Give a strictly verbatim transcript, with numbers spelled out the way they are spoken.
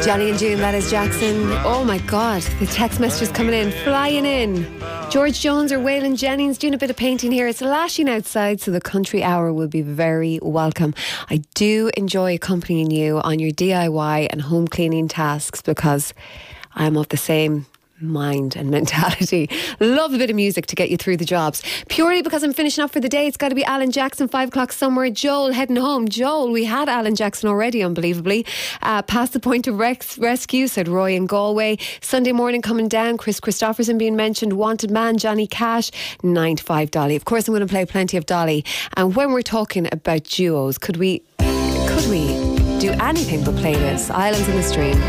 Johnny and June, that is Jackson. Oh my God, the text messages coming in, flying in. George Jones or Waylon Jennings doing a bit of painting here. It's lashing outside, so the country hour will be very welcome. I do enjoy accompanying you on your D I Y and home cleaning tasks because I'm of the same mind and mentality. Love a bit of music to get you through the jobs. Purely because I'm finishing up for the day, it's got to be Alan Jackson, five o'clock somewhere. Joel heading home. Joel, we had Alan Jackson already, unbelievably. Uh, past the point of rex- rescue, said Roy in Galway. Sunday morning coming down, Chris Christopherson being mentioned. Wanted Man, Johnny Cash. nine to five Dolly. Of course, I'm going to play plenty of Dolly. And when we're talking about duos, could we, could we do anything but play this? Islands in the Stream.